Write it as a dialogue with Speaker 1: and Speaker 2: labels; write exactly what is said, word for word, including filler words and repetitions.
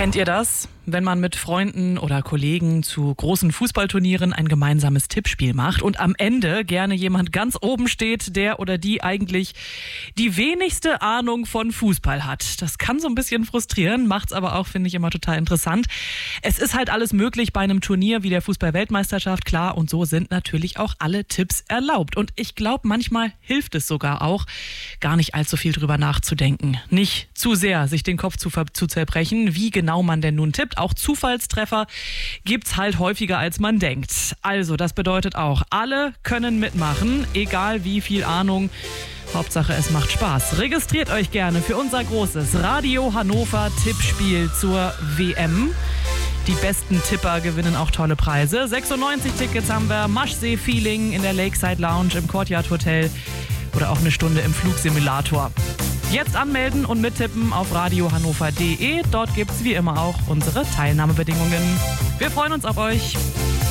Speaker 1: Kennt ihr das? Wenn man mit Freunden oder Kollegen zu großen Fußballturnieren ein gemeinsames Tippspiel macht und am Ende gerne jemand ganz oben steht, der oder die eigentlich die wenigste Ahnung von Fußball hat. Das kann so ein bisschen frustrieren, macht's aber auch, finde ich, immer total interessant. Es ist halt alles möglich bei einem Turnier wie der Fußball-Weltmeisterschaft, klar, und so sind natürlich auch alle Tipps erlaubt. Und ich glaube, manchmal hilft es sogar auch, gar nicht allzu viel drüber nachzudenken. Nicht zu sehr sich den Kopf zu, zu zerbrechen, wie genau man denn nun tippt. Auch Zufallstreffer gibt's halt häufiger, als man denkt. Also, das bedeutet auch, alle können mitmachen, egal wie viel Ahnung. Hauptsache, es macht Spaß. Registriert euch gerne für unser großes Radio Hannover Tippspiel zur W M. Die besten Tipper gewinnen auch tolle Preise. sechsundneunzig Tickets haben wir, Maschsee-Feeling in der Lakeside Lounge im Courtyard Hotel oder auch eine Stunde im Flugsimulator. Jetzt anmelden und mittippen auf radiohannover punkt de. Dort gibt's wie immer auch unsere Teilnahmebedingungen. Wir freuen uns auf euch.